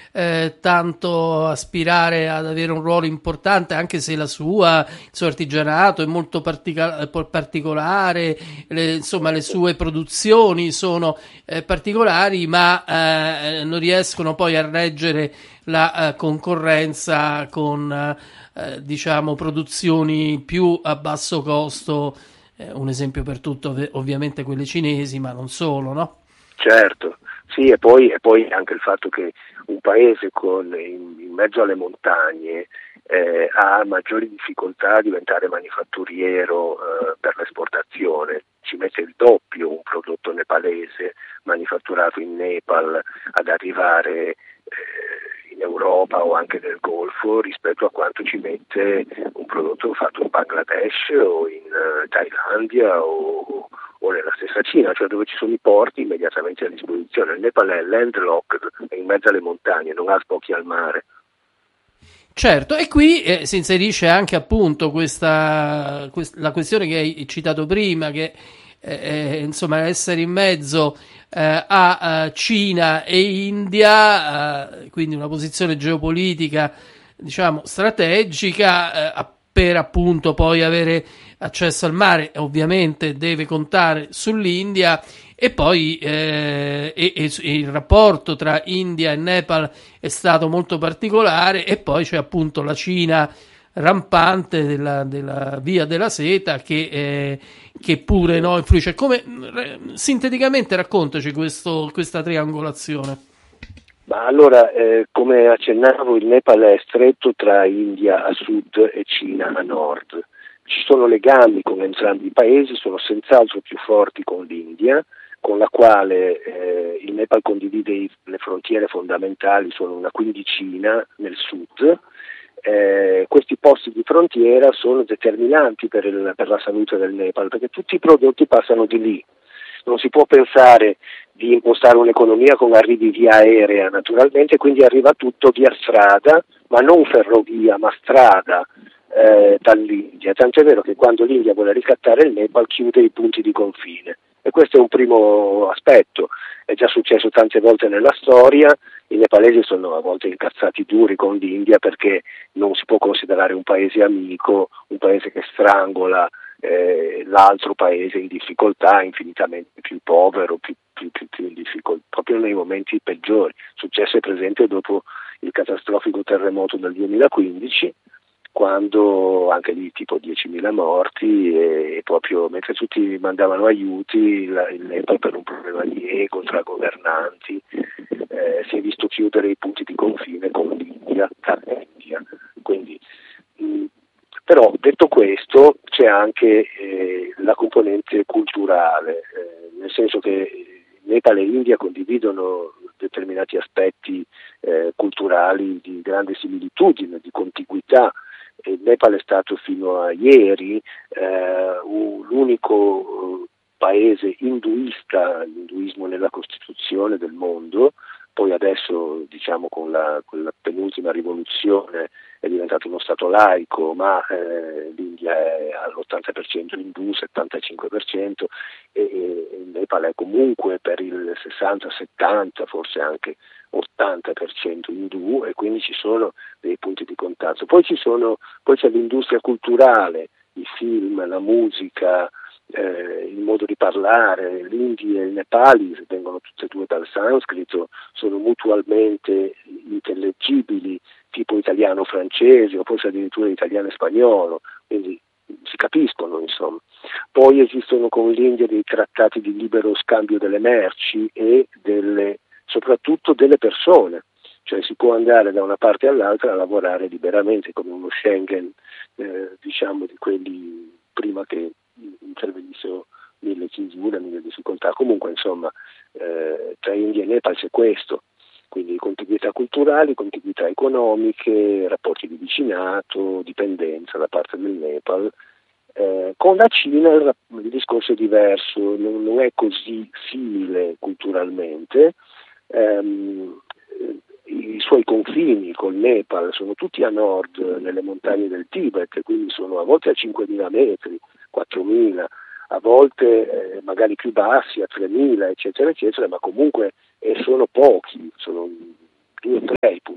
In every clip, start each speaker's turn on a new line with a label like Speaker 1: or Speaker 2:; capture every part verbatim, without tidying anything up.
Speaker 1: eh, tanto aspirare ad avere un ruolo importante, anche se la sua, il suo artigianato è molto partica- particolare, le, insomma le sue produzioni sono eh, particolari, ma eh, non riescono poi a reggere la eh, concorrenza con eh, diciamo produzioni più a basso costo. Eh, un esempio per tutto, ov- ovviamente quelle cinesi, ma non solo, no?
Speaker 2: Certo, sì, e poi, e poi anche il fatto che un paese con, in, in mezzo alle montagne eh, ha maggiori difficoltà a diventare manifatturiero eh, per l'esportazione, ci mette il doppio un prodotto nepalese manifatturato in Nepal ad arrivare eh, in Europa o anche nel Golfo rispetto a quanto ci mette un prodotto fatto in Bangladesh o in uh, Thailandia o, o nella stessa Cina, cioè dove ci sono i porti immediatamente a disposizione. Il Nepal è landlocked, è in mezzo alle montagne, non ha sbocchi al mare.
Speaker 1: Certo, e qui eh, si inserisce anche appunto questa, quest- la questione che hai citato prima, che eh, eh, insomma essere in mezzo eh, a, a Cina e India, eh, quindi una posizione geopolitica diciamo strategica eh, per appunto poi avere accesso al mare, ovviamente deve contare sull'India. E poi eh, e, e, e il rapporto tra India e Nepal è stato molto particolare, e poi c'è appunto la Cina rampante della, della via della seta che, eh, che pure no, influisce. Come sinteticamente raccontaci questo, questa triangolazione.
Speaker 2: Ma allora, eh, come accennavo, il Nepal è stretto tra India a sud e Cina a nord. Ci sono legami con entrambi i paesi, sono senz'altro più forti con l'India, con la quale eh, il Nepal condivide i, le frontiere fondamentali, sono una quindicina nel sud. Eh, questi posti di frontiera sono determinanti per, il, per la salute del Nepal, perché tutti i prodotti passano di lì. Non si può pensare di impostare un'economia con arrivi via aerea, naturalmente, quindi arriva tutto via strada, ma non ferrovia, ma strada eh, dall'India. Tant'è vero che quando l'India vuole ricattare il Nepal chiude i punti di confine. E questo è un primo aspetto, è già successo tante volte nella storia. I nepalesi sono a volte incazzati duri con l'India perché non si può considerare un paese amico, un paese che strangola eh, l'altro paese in difficoltà, infinitamente più povero, più, più, più, più in difficoltà, proprio nei momenti peggiori. Successo è presente dopo il catastrofico terremoto del duemilaquindici, quando anche lì tipo diecimila morti e, e proprio mentre tutti mandavano aiuti il, il Nepal, per un problema di ego tra governanti, eh, si è visto chiudere i punti di confine con l'India, l'India. Quindi, mh, però detto questo c'è anche eh, la componente culturale, eh, nel senso che Nepal e India condividono determinati aspetti eh, culturali di grande similitudine, di contiguità. Il Nepal è stato fino a ieri eh, l'unico paese induista, l'induismo nella Costituzione del mondo. Poi adesso, diciamo, con la, con la penultima rivoluzione è diventato uno stato laico, ma eh, l'India è all'ottanta per cento indù, settantacinque per cento, e, e il Nepal è comunque per il sessanta settanta, forse anche ottanta per cento indù, e quindi ci sono dei punti di contatto. Poi ci sono, poi c'è l'industria culturale, i film, la musica, eh, il modo di parlare. L'India e il Nepali vengono tutte e due dal sanscrito, sono mutualmente intellegibili, tipo italiano-francese o forse addirittura italiano-spagnolo, quindi si capiscono, insomma. Poi esistono con l'India dei trattati di libero scambio delle merci e delle, soprattutto delle persone, cioè si può andare da una parte all'altra a lavorare liberamente, come uno Schengen, eh, diciamo, di quelli prima che intervenissero mille chiusure, mille difficoltà. Comunque, insomma, eh, tra India e Nepal c'è questo, quindi contiguità culturali, contiguità economiche, rapporti di vicinato, dipendenza da parte del Nepal. Eh, con la Cina il, il discorso è diverso, non, non è così simile culturalmente. ehm, I suoi confini col Nepal sono tutti a nord, nelle montagne del Tibet, quindi sono a volte a cinquemila metri, quattromila, a volte eh, magari più bassi, a tremila, eccetera, eccetera, ma comunque eh, sono pochi, sono due o tre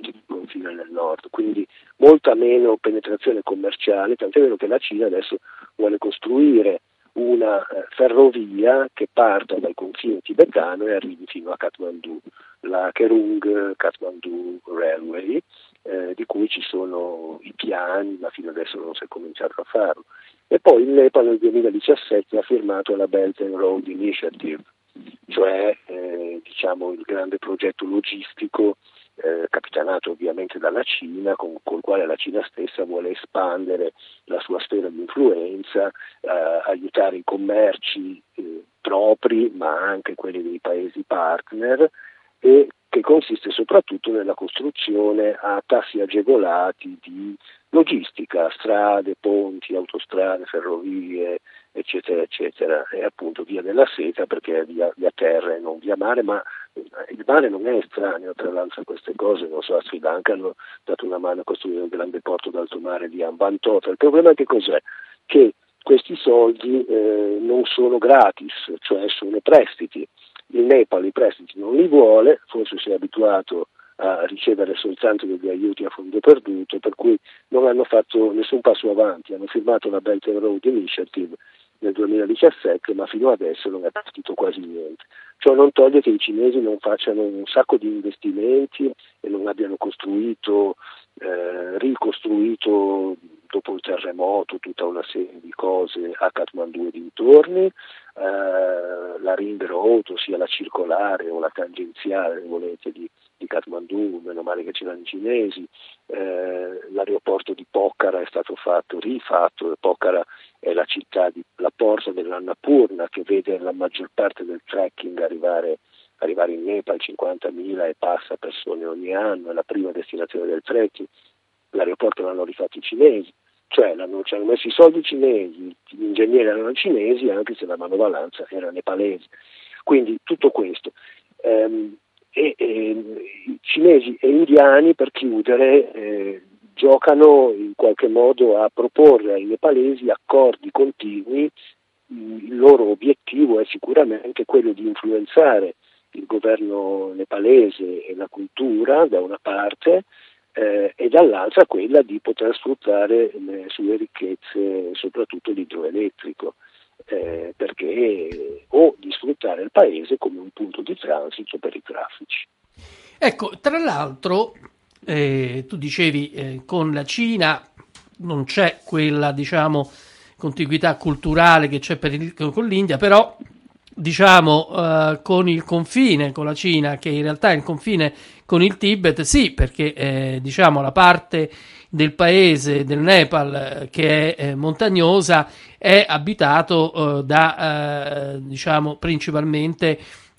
Speaker 2: nord, quindi molta meno penetrazione commerciale, tant'è vero che la Cina adesso vuole costruire una eh, ferrovia che parta dal confine tibetano e arrivi fino a Kathmandu, la Kerung Kathmandu Railway, eh, di cui ci sono i piani, ma fino adesso non si è cominciato a farlo. E poi il Nepal nel duemiladiciassette ha firmato la Belt and Road Initiative, cioè eh, diciamo il grande progetto logistico eh, capitanato ovviamente dalla Cina, con col quale la Cina stessa vuole espandere la sua sfera di influenza, eh, aiutare i commerci eh, propri, ma anche quelli dei paesi partner, e che consiste soprattutto nella costruzione a tassi agevolati di logistica, strade, ponti, autostrade, ferrovie, eccetera, eccetera, e appunto via della seta perché è via, via terra e non via mare, ma il mare non è estraneo tra l'altro a queste cose. Non so, a Sri Lanka hanno dato una mano a costruire il grande porto d'alto mare di Hambantota. Il problema che cos'è? Che questi soldi eh, non sono gratis, cioè sono prestiti. Il Nepal i prestiti non li vuole, forse si è abituato a ricevere soltanto degli aiuti a fondo perduto, per cui non hanno fatto nessun passo avanti. Hanno firmato la Belt and Road Initiative nel duemiladiciassette, ma fino adesso non è partito quasi niente. Ciò non toglie che i cinesi non facciano un sacco di investimenti e non abbiano costruito, eh, ricostruito dopo il terremoto tutta una serie di cose a Kathmandu e dintorni, eh, la ring road, ossia la circolare o la tangenziale, volete, di, di Kathmandu, meno male che c'erano i cinesi, eh, l'aeroporto di Pokhara è stato fatto, rifatto. Pokhara è la città, di, la porta dell'Annapurna, che vede la maggior parte del trekking arrivare, arrivare in Nepal, cinquantamila e passa persone ogni anno, è la prima destinazione del trekking. L'aeroporto l'hanno rifatto i cinesi, cioè l'hanno, ci hanno messo i soldi cinesi, gli ingegneri erano cinesi, anche se la manovalanza era nepalese. Quindi tutto questo. Ehm, e, e, cinesi e indiani, per chiudere, eh, giocano in qualche modo a proporre ai nepalesi accordi continui. Il loro obiettivo è sicuramente quello di influenzare il governo nepalese e la cultura da una parte, eh, e dall'altra quella di poter sfruttare le sue ricchezze, soprattutto l'idroelettrico, eh, perché o di sfruttare il paese come un punto di transito per i traffici.
Speaker 1: Ecco, tra l'altro, eh, tu dicevi eh, con la Cina non c'è quella, diciamo, contiguità culturale che c'è per il, con l'India, però diciamo eh, con il confine con la Cina, che in realtà è il confine con il Tibet, sì, perché eh, diciamo la parte del paese del Nepal eh, che è eh, montagnosa è abitato eh, da eh, diciamo principalmente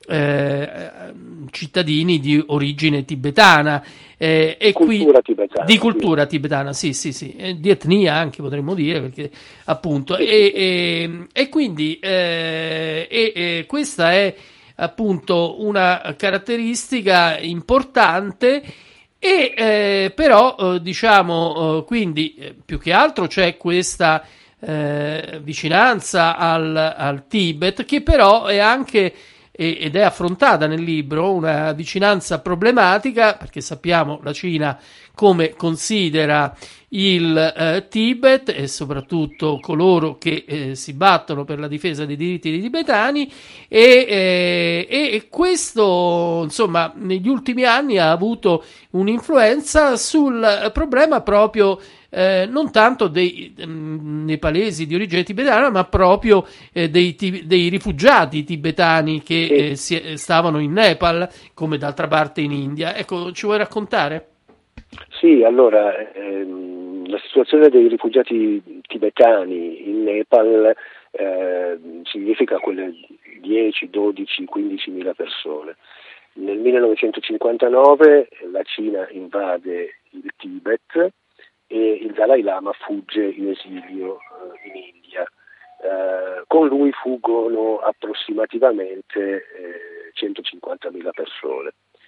Speaker 1: eh, cittadini di origine tibetana eh, e
Speaker 2: cultura
Speaker 1: qui
Speaker 2: tibetana,
Speaker 1: di cultura tibetana, sì, sì, sì, eh, di etnia anche potremmo dire, perché appunto
Speaker 2: sì,
Speaker 1: e,
Speaker 2: sì.
Speaker 1: e, e quindi eh, e, e questa è appunto una caratteristica importante. E eh, però eh, diciamo eh, quindi eh, più che altro c'è questa eh, vicinanza al, al Tibet, che però è anche e, ed è affrontata nel libro una vicinanza problematica, perché sappiamo la Cina come considera il eh, Tibet e soprattutto coloro che eh, si battono per la difesa dei diritti dei tibetani e, eh, e questo insomma negli ultimi anni ha avuto un'influenza sul problema proprio eh, non tanto dei um, nepalesi di origine tibetana, ma proprio eh, dei, dei rifugiati tibetani che
Speaker 2: Sì.
Speaker 1: eh, si, stavano in Nepal, come d'altra parte in India. Ecco, ci vuoi raccontare?
Speaker 2: Sì, allora ehm, la situazione dei rifugiati tibetani in Nepal eh, significa quelle dieci, dodici, quindici mila persone. Nel millenovecentocinquantanove la Cina invade il Tibet e il Dalai Lama fugge in esilio eh, in India. Eh, con lui fuggono approssimativamente eh, centocinquantamila persone.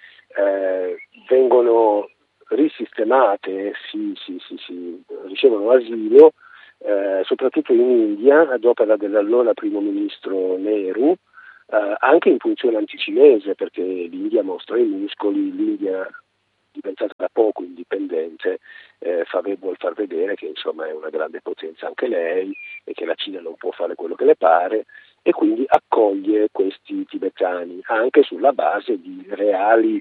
Speaker 2: Eh, vengono risistemate, si, si, si, si ricevono asilo, eh, soprattutto in India, ad opera dell'allora primo ministro Nehru, eh, anche in funzione anticinese, perché l'India mostra i muscoli, l'India diventata da poco indipendente, eh, fa, vuol far vedere che insomma è una grande potenza anche lei e che la Cina non può fare quello che le pare, e quindi accoglie questi tibetani anche sulla base di reali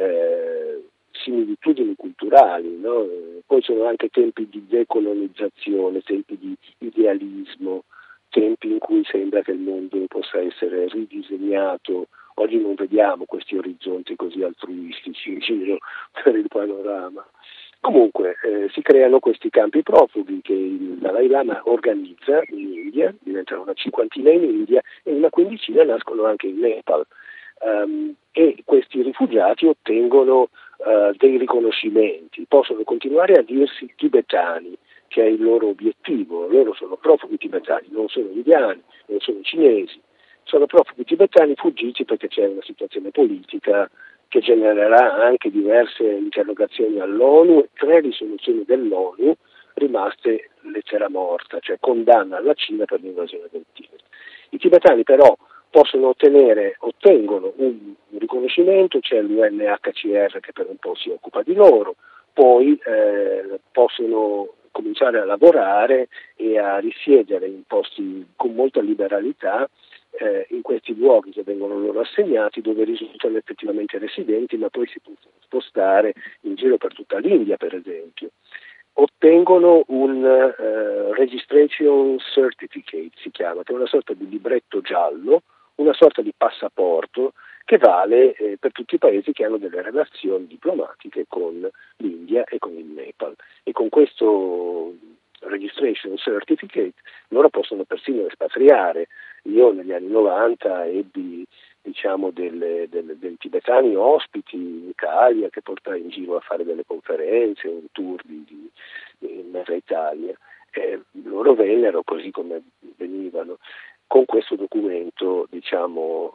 Speaker 2: eh, similitudini culturali, no? Poi sono anche tempi di decolonizzazione, tempi di idealismo, tempi in cui sembra che il mondo possa essere ridisegnato. Oggi non vediamo questi orizzonti così altruistici in giro per il panorama. Comunque eh, si creano questi campi profughi che il Dalai Lama organizza in India, diventano una cinquantina in India e una quindicina nascono anche in Nepal. Um, e questi rifugiati ottengono uh, dei riconoscimenti, possono continuare a dirsi tibetani, che è il loro obiettivo. Loro sono profughi tibetani, non sono indiani, non sono cinesi, sono profughi tibetani fuggiti perché c'è una situazione politica che genererà anche diverse interrogazioni all'ONU e tre risoluzioni dell'ONU rimaste lettera morta, cioè condanna alla Cina per l'invasione del Tibet. I tibetani però possono ottenere, ottengono un riconoscimento, c'è l'U N H C R che per un po' si occupa di loro, poi eh, possono cominciare a lavorare e a risiedere in posti con molta liberalità eh, in questi luoghi che vengono loro assegnati, dove risultano effettivamente residenti, ma poi si possono spostare in giro per tutta l'India, per esempio. Ottengono un uh, registration certificate, si chiama, che è una sorta di libretto giallo, una sorta di passaporto che vale eh, per tutti i paesi che hanno delle relazioni diplomatiche con l'India e con il Nepal. E con questo registration certificate loro possono persino espatriare. Io negli anni novanta ebbi diciamo delle, delle, dei tibetani ospiti in Italia che portai in giro a fare delle conferenze, un tour di, di, in mezza Italia. Eh, loro vennero così come venivano con questo documento diciamo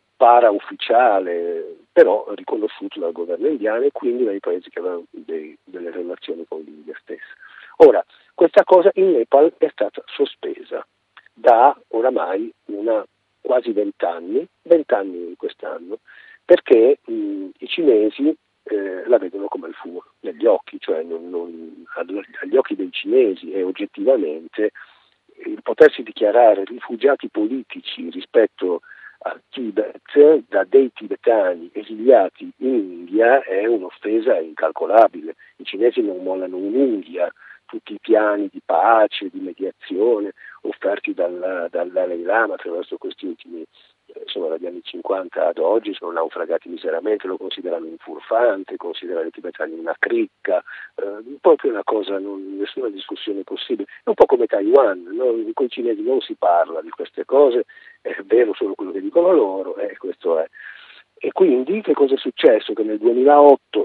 Speaker 2: paraufficiale, però riconosciuto dal governo indiano e quindi dai paesi che avevano dei, delle relazioni con l'India stessa. Ora, questa cosa in Nepal è stata sospesa da oramai una quasi vent'anni, vent'anni quest'anno, perché mh, i cinesi eh, la vedono come il fumo negli occhi, cioè non, non, agli occhi dei cinesi è oggettivamente il potersi dichiarare rifugiati politici rispetto al Tibet da dei tibetani esiliati in India è un'offesa incalcolabile. I cinesi non mollano un'unghia, tutti i piani di pace, di mediazione offerti dal, dal Dalai Lama attraverso questi ultimi, insomma dagli anni cinquanta ad oggi sono naufragati miseramente, lo considerano un furfante, considerano i tibetani una cricca, eh, proprio una cosa, non, nessuna discussione possibile. È un po' come Taiwan, no? Con i cinesi non si parla di queste cose, è vero solo quello che dicono loro, e eh, questo è. E quindi che cosa è successo? Che nel duemilaotto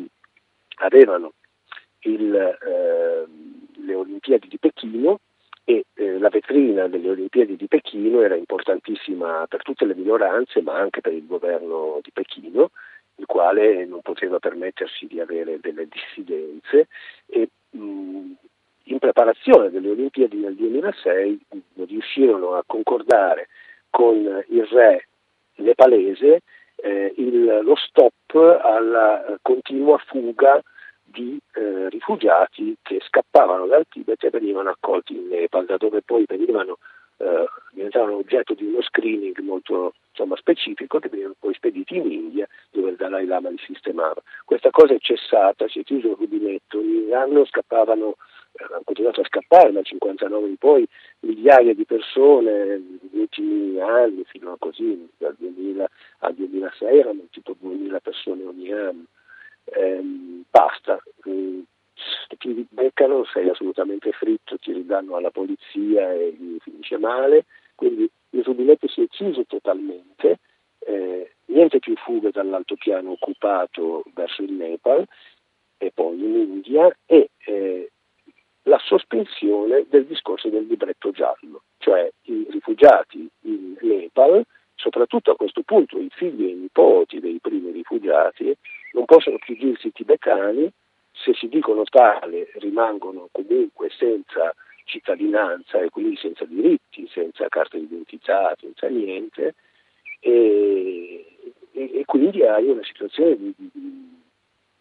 Speaker 2: avevano il, eh, le Olimpiadi di Pechino e eh, la vetrina delle Olimpiadi di Pechino era importantissima per tutte le minoranze ma anche per il governo di Pechino, il quale non poteva permettersi di avere delle dissidenze e mh, in preparazione delle Olimpiadi nel duemilasei riuscirono a concordare con il re nepalese eh, il, lo stop alla continua fuga di eh, rifugiati che scappavano dal Tibet e venivano accolti in Nepal, da dove poi venivano eh, diventavano oggetto di uno screening molto insomma, specifico, che venivano poi spediti in India, dove il Dalai Lama li sistemava. Questa cosa è cessata, si è chiuso il rubinetto, ogni anno scappavano, eh, hanno continuato a scappare dal cinquantanove in poi migliaia di persone negli ultimi anni, fino a così, dal duemila al duemilasei erano tipo duemila persone ogni anno. Eh, basta, eh, ti beccano, sei assolutamente fritto, ti ridanno alla polizia e finisce male, quindi il rubinetto si è chiuso totalmente, eh, niente più fughe dall'altopiano occupato verso il Nepal e poi in India e eh, la sospensione del discorso del libretto giallo, cioè i rifugiati in Nepal, soprattutto a questo punto i figli e i nipoti dei primi rifugiati, non possono più dirsi tibetani, se si dicono tale rimangono comunque senza cittadinanza e quindi senza diritti, senza carta d'identità, senza niente, e, e, e quindi hai una situazione di, di, di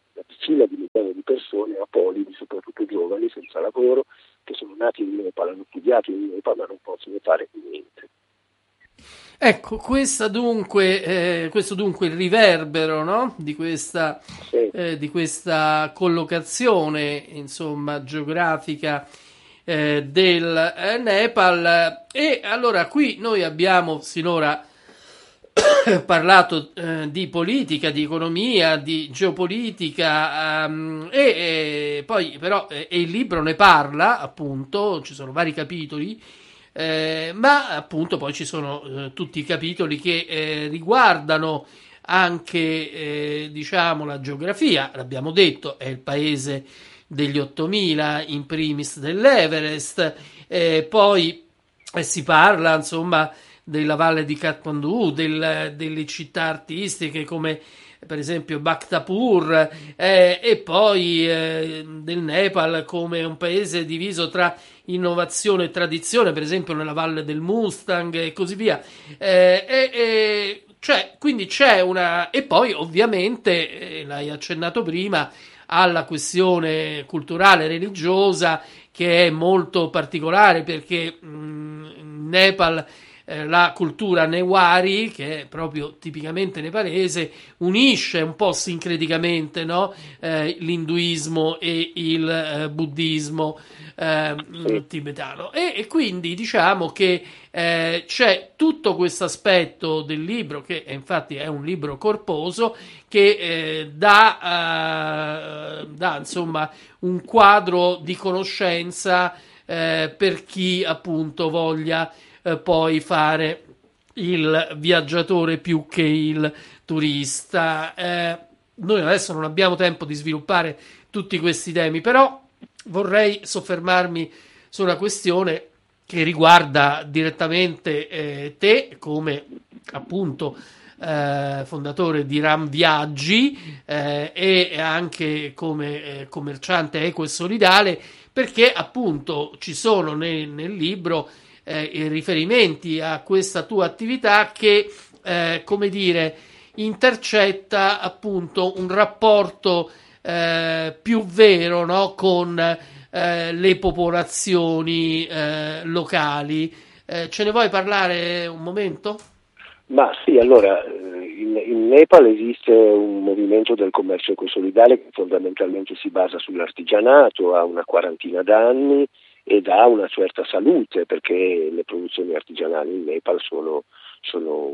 Speaker 2: decine di migliaia di persone, apolidi, soprattutto giovani, senza lavoro, che sono nati in Nepal, hanno studiato in Nepal, ma non possono fare niente.
Speaker 1: Ecco, questa dunque, eh, questo dunque il riverbero, no? di questa,
Speaker 2: Sì.
Speaker 1: eh, di questa collocazione, insomma, geografica eh, del eh, Nepal. E allora qui noi abbiamo sinora parlato eh, di politica, di economia, di geopolitica ehm, e, e poi però eh, e il libro ne parla, appunto, ci sono vari capitoli. Eh, ma appunto poi ci sono eh, tutti i capitoli che eh, riguardano anche eh, diciamo la geografia, l'abbiamo detto, è il paese degli ottomila, in primis dell'Everest, eh, poi eh, si parla insomma della valle di Kathmandu, del, delle città artistiche come per esempio Bhaktapur, eh, e poi eh, del Nepal come un paese diviso tra innovazione e tradizione, per esempio nella Valle del Mustang e così via. Eh, e, e, cioè, quindi c'è una... E poi ovviamente, eh, l'hai accennato prima, alla questione culturale religiosa che è molto particolare perché mh, in Nepal eh, la cultura Newari, che è proprio tipicamente nepalese, unisce un po' sincreticamente, no? eh, l'induismo e il eh, buddismo eh,
Speaker 2: Sì.
Speaker 1: tibetano. E, e quindi diciamo che eh, c'è tutto questo aspetto del libro, che è, infatti è un libro corposo, che eh, dà, eh, dà insomma un quadro di conoscenza eh, per chi appunto voglia eh, poi fare il viaggiatore più che il turista. Eh, noi adesso non abbiamo tempo di sviluppare tutti questi temi, però vorrei soffermarmi su una questione che riguarda direttamente eh, te come appunto eh, fondatore di Ram Viaggi eh, e anche come eh, commerciante equo e solidale, perché appunto ci sono nel, nel libro eh, riferimenti a questa tua attività che, eh, come dire, intercetta appunto un rapporto eh, più vero, no? con eh, le popolazioni eh, locali. Eh, ce ne vuoi parlare un momento?
Speaker 2: Ma sì, allora, in, in Nepal esiste un movimento del commercio ecosolidale che fondamentalmente si basa sull'artigianato, ha una quarantina d'anni ed ha una certa salute perché le produzioni artigianali in Nepal sono, sono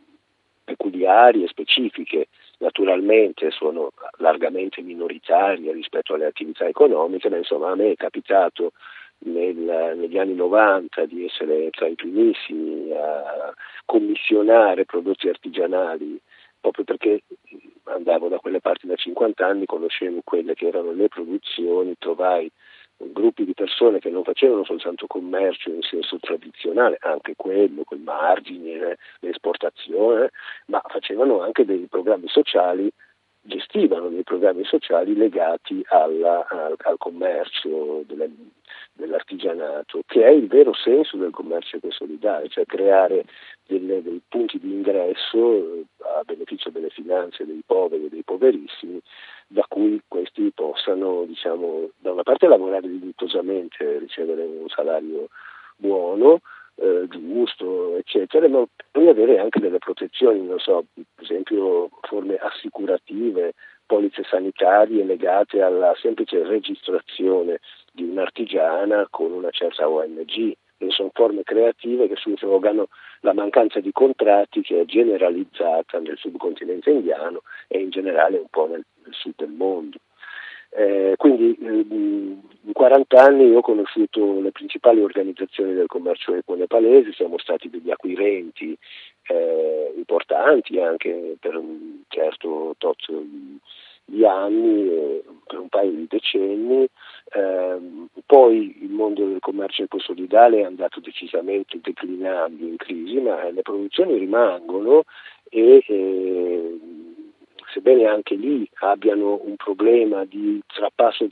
Speaker 2: peculiari e specifiche, naturalmente sono largamente minoritarie rispetto alle attività economiche, ma insomma a me è capitato nel, negli anni novanta di essere tra i primissimi a commissionare prodotti artigianali, proprio perché andavo da quelle parti da cinquanta anni, conoscevo quelle che erano le produzioni, trovai gruppi di persone che non facevano soltanto commercio in senso tradizionale, anche quello, quel margine, l'esportazione, ma facevano anche dei programmi sociali, gestivano dei programmi sociali legati alla, al, al commercio delle, dell'artigianato, che è il vero senso del commercio ecosolidale, cioè creare delle, dei punti di ingresso a beneficio delle finanze dei poveri e dei poverissimi, da cui questi possano, diciamo, da una parte lavorare dignitosamente, ricevere un salario buono, eh, giusto, eccetera, ma poi avere anche delle protezioni, non so, per esempio forme assicurative, polizze sanitarie legate alla semplice registrazione di un'artigiana con una certa O N G. Sono forme creative che surrogano la mancanza di contratti che è generalizzata nel subcontinente indiano e in generale un po' nel, nel sud del mondo. Eh, quindi eh, in quaranta anni io ho conosciuto le principali organizzazioni del commercio equo nepalese, siamo stati degli acquirenti eh, importanti anche per un certo tot di anni, eh, per un paio di decenni. Eh, poi il mondo del commercio ecosolidale è andato decisamente declinando, in crisi, ma le produzioni rimangono e eh, sebbene anche lì abbiano un problema di trapasso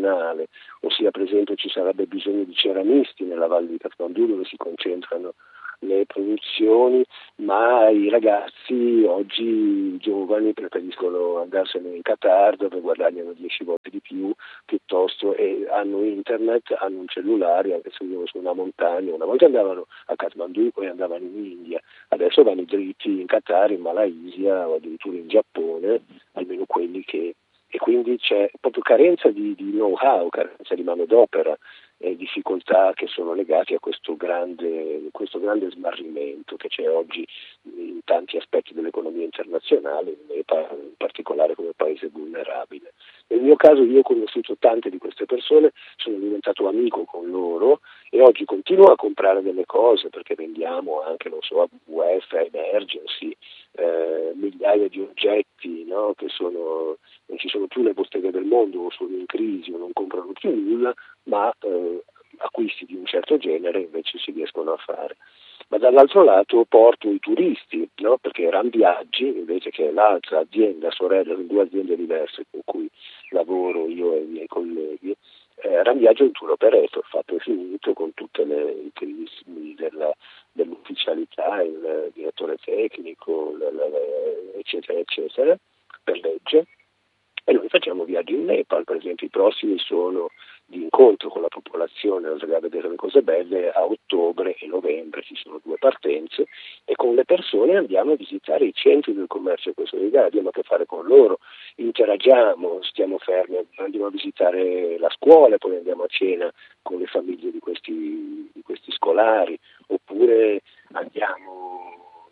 Speaker 2: generazionale, ossia per esempio ci sarebbe bisogno di ceramisti nella Valle di Kathmandu dove si concentrano le produzioni, ma i ragazzi oggi giovani preferiscono andarsene in Qatar dove guadagnano dieci volte di più, piuttosto, e hanno internet, hanno un cellulare, anche se vivono su una montagna. Una volta andavano a Kathmandu, poi andavano in India, adesso vanno dritti in Qatar, in Malaysia o addirittura in Giappone, almeno quelli che... E quindi c'è proprio carenza di, di know-how, carenza di manodopera e difficoltà che sono legate a questo grande, questo grande smarrimento che c'è oggi in tanti aspetti dell'economia internazionale, in particolare come paese vulnerabile. Nel mio caso io ho conosciuto tante di queste persone, sono diventato amico con loro e oggi continuo a comprare delle cose perché vendiamo anche, non so, a W W F, a Emergency, eh, migliaia di oggetti, no, che sono, non ci sono più le botteghe del mondo o sono in crisi o non comprano più nulla, ma eh, acquisti di un certo genere invece si riescono a fare. Ma dall'altro lato porto i turisti, no? Perché Ramviaggi, invece, che è l'altra azienda sorella, due aziende diverse con cui lavoro io e i miei colleghi, eh, Ramviaggi è un tour operator fatto e finito con tutte le i crismi della, dell'ufficialità, il direttore tecnico, la, la, la, eccetera, eccetera, per legge. E noi facciamo viaggi in Nepal, per esempio. I prossimi sono di incontro con la popolazione, andremo a vedere le cose belle a ottobre e novembre, ci sono due partenze, e con le persone andiamo a visitare i centri del commercio ecosolidale, abbiamo a che fare con loro, interagiamo, stiamo fermi, andiamo a visitare la scuola, poi andiamo a cena con le famiglie di questi, di questi scolari, oppure andiamo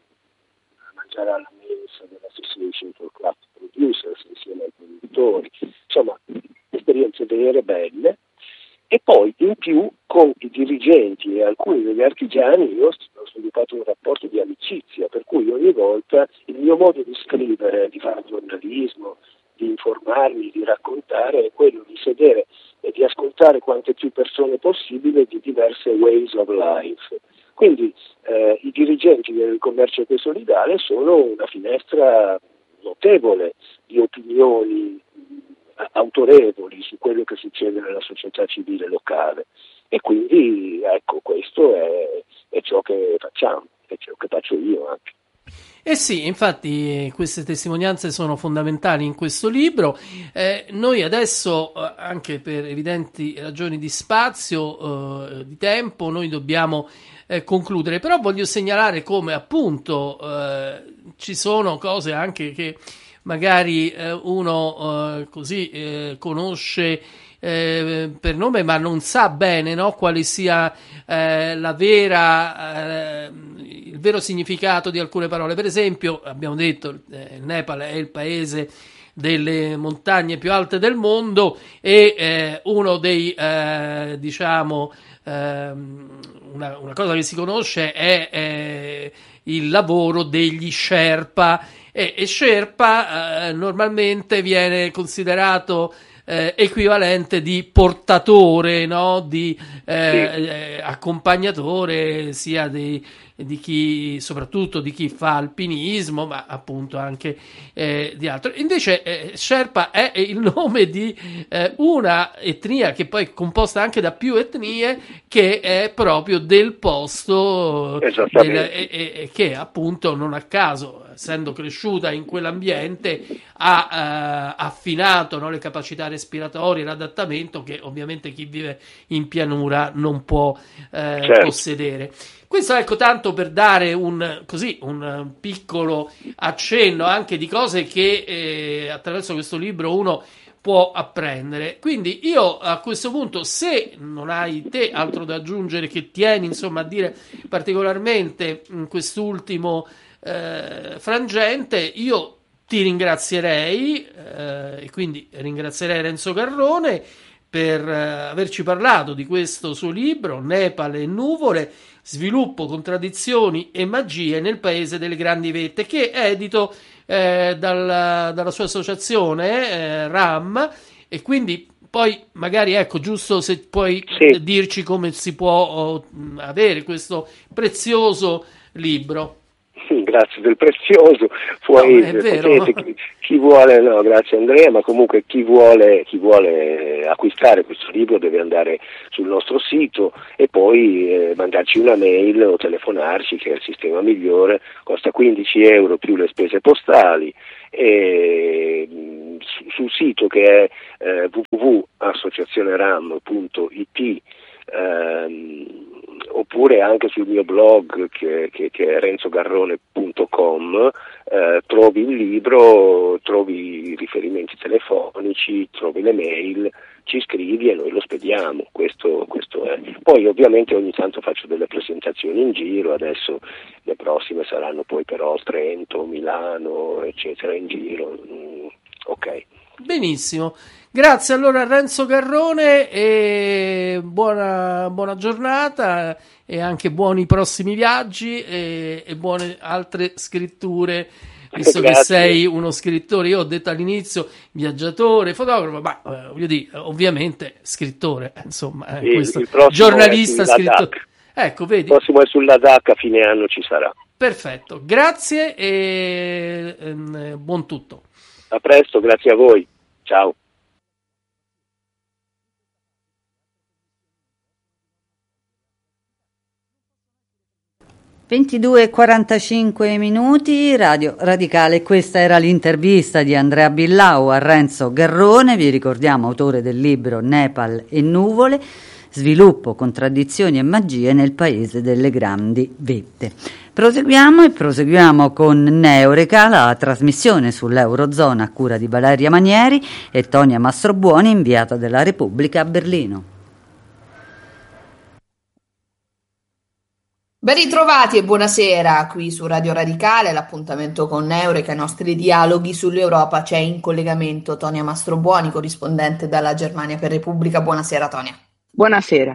Speaker 2: a mangiare alla mensa dell'Association for Craft Producers insieme ai produttori, insomma esperienze vere, belle. E poi in più con i dirigenti e alcuni degli artigiani io ho sviluppato un rapporto di amicizia, per cui ogni volta il mio modo di scrivere, di fare giornalismo, di informarmi, di raccontare è quello di sedere e di ascoltare quante più persone possibile di diverse ways of life. Quindi eh, i dirigenti del commercio ecosolidale sono una finestra notevole di opinioni autorevoli su quello che succede nella società civile locale, e quindi ecco, questo è, è ciò che facciamo, è ciò che faccio io anche.
Speaker 1: Eh sì, infatti queste testimonianze sono fondamentali in questo libro. Eh, noi adesso, anche per evidenti ragioni di spazio, eh, di tempo, noi dobbiamo eh, concludere, però voglio segnalare come appunto eh, ci sono cose anche che magari eh, uno eh, così eh, conosce eh, per nome ma non sa bene, no, quale sia eh, la vera eh, il vero significato di alcune parole. Per esempio abbiamo detto eh, il Nepal è il paese delle montagne più alte del mondo e eh, uno dei eh, diciamo eh, una, una cosa che si conosce è eh, il lavoro degli Sherpa. E, e Sherpa eh, normalmente viene considerato eh, equivalente di portatore, no? Di eh, sì. eh, accompagnatore sia di, di chi, soprattutto di chi fa alpinismo, ma appunto anche eh, di altro. Invece eh, Sherpa è il nome di eh, una etnia che poi è composta anche da più etnie, che è proprio del posto del, e, e, che appunto non a caso, essendo cresciuta in quell'ambiente, ha eh, affinato, no, le capacità respiratorie, l'adattamento che ovviamente chi vive in pianura non può eh, certo. possedere. Questo ecco tanto per dare un così un piccolo accenno anche di cose che eh, attraverso questo libro uno può apprendere. Quindi io a questo punto, se non hai te altro da aggiungere che tieni insomma a dire particolarmente in quest'ultimo eh, frangente, io ti ringrazierei eh, e quindi ringrazierei Renzo Garrone per eh, averci parlato di questo suo libro Nepal e nuvole, sviluppo, contraddizioni e magie nel paese delle grandi vette, che è edito eh, dalla, dalla sua associazione eh, RAM, e quindi poi magari ecco giusto se puoi sì. dirci come si può oh, avere questo prezioso libro.
Speaker 2: Grazie del prezioso, poi no, potete, chi, chi vuole, no grazie Andrea, ma comunque chi vuole, chi vuole eh, acquistare questo libro deve andare sul nostro sito e poi eh, mandarci una mail o telefonarci, che è il sistema migliore, costa quindici euro più le spese postali, e mh, su, sul sito che è eh, w w w punto associazioneram punto i t ehm, oppure anche sul mio blog che, che, che è renzogarrone punto com, eh, trovi il libro, trovi i riferimenti telefonici, trovi le mail, ci scrivi e noi lo spediamo. Questo, questo è. Poi ovviamente ogni tanto faccio delle presentazioni in giro, adesso le prossime saranno poi però Trento, Milano, eccetera, in giro. Mm, ok.
Speaker 1: Benissimo, grazie allora a Renzo Garrone e buona, buona giornata e anche buoni prossimi viaggi e, e buone altre scritture, visto
Speaker 2: Grazie.
Speaker 1: che sei uno scrittore. Io ho detto all'inizio viaggiatore, fotografo, ma eh, voglio dire, ovviamente scrittore, insomma, eh,
Speaker 2: Il,
Speaker 1: questo,
Speaker 2: il prossimo
Speaker 1: giornalista,
Speaker 2: è sulla
Speaker 1: scrittore.
Speaker 2: D A C.
Speaker 1: Ecco, vedi?
Speaker 2: Il prossimo è sulla D A C, a fine anno ci sarà.
Speaker 1: Perfetto, grazie e ehm, buon tutto.
Speaker 2: A presto, grazie a voi. Ciao.
Speaker 3: ventidue e quarantacinque minuti, Radio Radicale. Questa era l'intervista di Andrea Billau a Renzo Garrone, vi ricordiamo autore del libro Nepal e nuvole, sviluppo, contraddizioni e magie nel paese delle grandi vette. Proseguiamo e proseguiamo con Neureka, la trasmissione sull'Eurozona a cura di Valeria Manieri e Tonia Mastrobuoni, inviata della Repubblica a Berlino.
Speaker 4: Ben ritrovati e buonasera qui su Radio Radicale, l'appuntamento con Neureka, i nostri dialoghi sull'Europa. C'è in collegamento Tonia Mastrobuoni, corrispondente dalla Germania per Repubblica. Buonasera Tonia.
Speaker 5: Buonasera.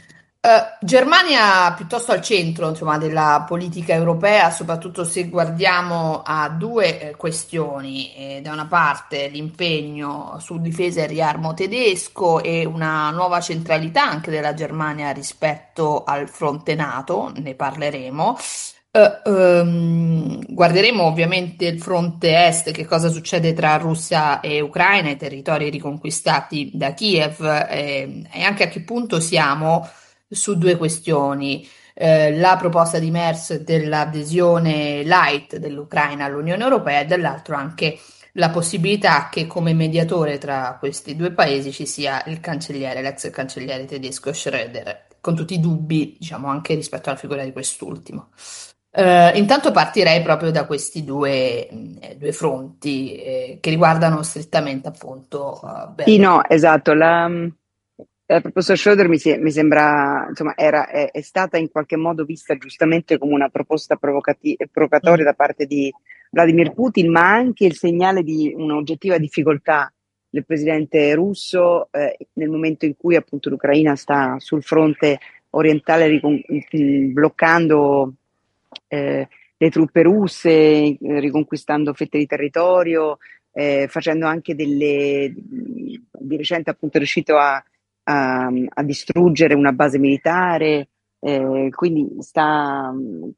Speaker 4: Uh, Germania piuttosto al centro, insomma, della politica europea, soprattutto se guardiamo a due eh, questioni. Eh, da una parte l'impegno su difesa e riarmo tedesco e una nuova centralità anche della Germania rispetto al fronte NATO, ne parleremo. Uh, um, guarderemo ovviamente il fronte est, che cosa succede tra Russia e Ucraina, i territori riconquistati da Kiev, eh, e anche a che punto siamo su due questioni, eh, la proposta di Merz dell'adesione light dell'Ucraina all'Unione Europea e dall'altro anche la possibilità che come mediatore tra questi due paesi ci sia il cancelliere, l'ex cancelliere tedesco Schröder, con tutti i dubbi, diciamo, anche rispetto alla figura di quest'ultimo. Uh, intanto partirei proprio da questi due, mh, due fronti eh, che riguardano strettamente appunto uh,
Speaker 5: Sì, no, esatto, la, la proposta Schröder mi, si, mi sembra, insomma, era, è, è stata in qualche modo vista giustamente come una proposta provocati- provocatoria
Speaker 4: Mm.
Speaker 5: da parte di Vladimir Putin, ma anche il segnale di un'oggettiva difficoltà del presidente russo eh, nel momento in cui appunto l'Ucraina sta sul fronte orientale ricon- mh, bloccando Eh, le truppe russe, eh, riconquistando fette di territorio, eh, facendo anche delle, di recente appunto è riuscito a, a, a distruggere una base militare, eh, quindi sta mh,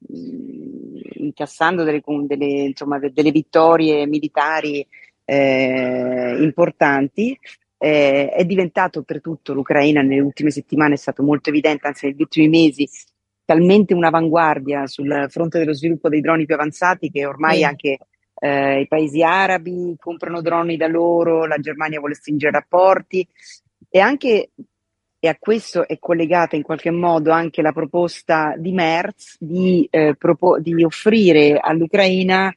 Speaker 5: incassando delle, delle, insomma, delle vittorie militari eh, importanti. Eh, è diventato per tutto l'Ucraina nelle ultime settimane, è stato molto evidente, anzi negli ultimi mesi, talmente un'avanguardia sul fronte dello sviluppo dei droni più avanzati che ormai
Speaker 4: Sì.
Speaker 5: anche eh, i paesi arabi comprano droni da loro, la Germania vuole stringere rapporti e anche, e a questo è collegata in qualche modo anche la proposta di Merz di, eh, propo- di offrire all'Ucraina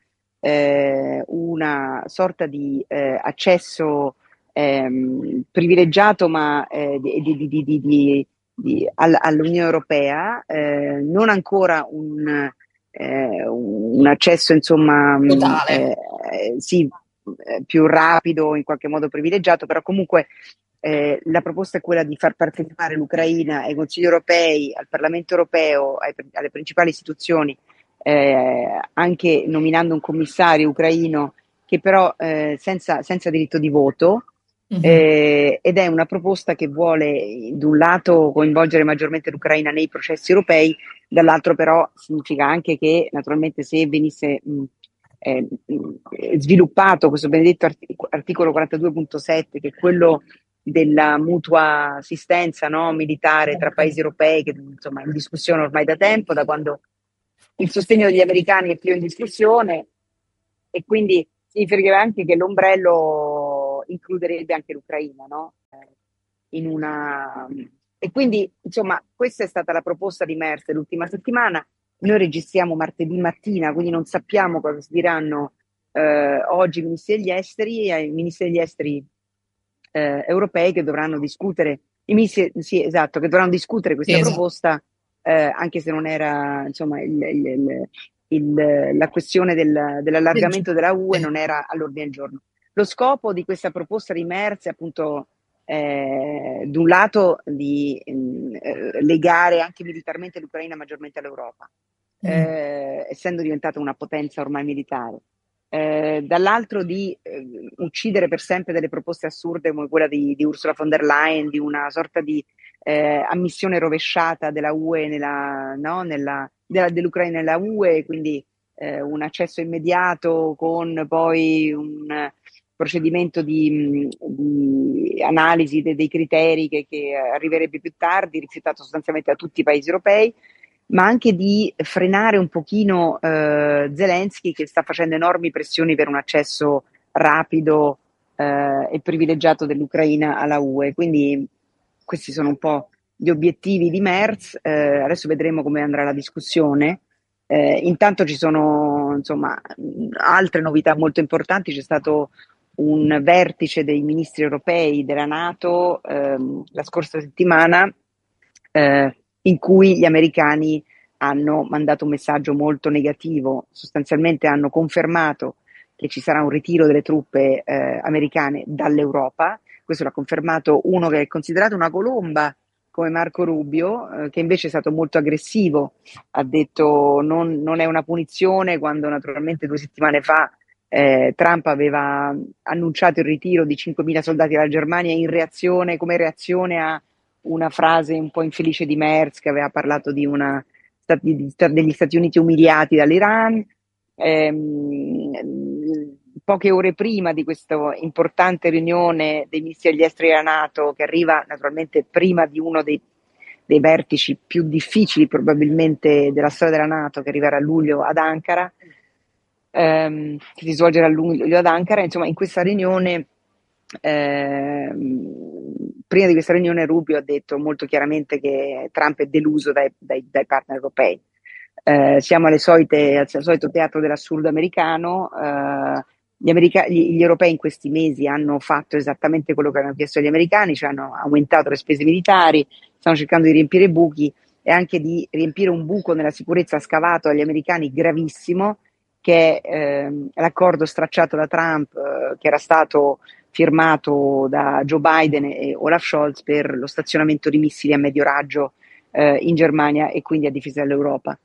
Speaker 5: eh, una sorta di eh, accesso ehm, privilegiato ma eh, di, di, di, di, di Di, all, all'Unione Europea, eh, non ancora un, eh, un accesso insomma
Speaker 4: Totale.
Speaker 5: eh, sì, eh, più rapido, in qualche modo privilegiato, però comunque eh, la proposta è quella di far partecipare l'Ucraina ai Consigli europei, al Parlamento europeo, ai, alle principali istituzioni, eh, anche nominando un commissario ucraino che però eh, senza, senza diritto di voto.
Speaker 4: Mhm.
Speaker 5: Eh, ed è una proposta che vuole da un lato coinvolgere maggiormente l'Ucraina nei processi europei, dall'altro però significa anche che naturalmente se venisse mh, eh, mh, sviluppato questo benedetto art- articolo quarantadue punto sette, che è quello della mutua assistenza, no, militare tra paesi europei, che insomma è in discussione ormai da tempo, da quando il sostegno degli americani è più in discussione, e quindi significa anche che l'ombrello includerebbe anche l'Ucraina, no? In una... E quindi, insomma, questa è stata la proposta di Merz l'ultima settimana. Noi registriamo martedì mattina, quindi non sappiamo cosa si diranno eh, oggi i ministri degli esteri e i ministri degli esteri eh, europei, che dovranno discutere, i ministri, sì, esatto, che dovranno discutere questa
Speaker 4: Sì, esatto.
Speaker 5: proposta, eh, anche se non era, insomma, il, il, il, il, la questione del, dell'allargamento della U E non era all'ordine del giorno. Lo scopo di questa proposta di Merz è appunto eh, da un lato di eh, legare anche militarmente l'Ucraina maggiormente all'Europa, eh, essendo diventata una potenza ormai militare. Eh, dall'altro di eh, uccidere per sempre delle proposte assurde come quella di, di Ursula von der Leyen, di una sorta di eh, ammissione rovesciata della U E nella, no, nella, della, dell'Ucraina nella U E, quindi eh, un accesso immediato con poi un procedimento di, di analisi de, dei criteri che, che arriverebbe più tardi, rifiutato sostanzialmente da tutti i paesi europei, ma anche di frenare un pochino eh, Zelensky, che sta facendo enormi pressioni per un accesso rapido eh, e privilegiato dell'Ucraina alla U E. Quindi questi sono un po' gli obiettivi di Merz. Eh, adesso vedremo come andrà la discussione. Eh, intanto ci sono, insomma, altre novità molto importanti. C'è stato un vertice dei ministri europei della NATO ehm, la scorsa settimana, eh, in cui gli americani hanno mandato un messaggio molto negativo. Sostanzialmente hanno confermato che ci sarà un ritiro delle truppe eh, americane dall'Europa. Questo l'ha confermato uno che è considerato una colomba come Marco Rubio, eh, che invece è stato molto aggressivo. Ha detto non, non è una punizione, quando naturalmente due settimane fa eh, Trump aveva annunciato il ritiro di cinquemila soldati dalla Germania in reazione, come reazione a una frase un po' infelice di Merz, che aveva parlato di una, di, di, degli Stati Uniti umiliati dall'Iran. Ehm, poche ore prima di questa importante riunione dei ministri degli esteri della NATO, che arriva naturalmente prima di uno dei, dei vertici più difficili probabilmente della storia della NATO, che arriverà a luglio ad Ankara, ehm, che si svolgerà a luglio ad Ankara, insomma in questa riunione ehm, prima di questa riunione Rubio ha detto molto chiaramente che Trump è deluso dai, dai, dai partner europei. Eh, siamo alle solite, al solito teatro dell'assurdo americano. Eh, gli, america- gli, gli europei in questi mesi hanno fatto esattamente quello che hanno chiesto gli americani, cioè hanno aumentato le spese militari, stanno cercando di riempire buchi e anche di riempire un buco nella sicurezza scavato dagli americani gravissimo, che è eh, l'accordo stracciato da Trump, eh, che era stato firmato da Joe Biden e Olaf Scholz per lo stazionamento di missili a medio raggio eh, in Germania e quindi a difesa dell'Europa.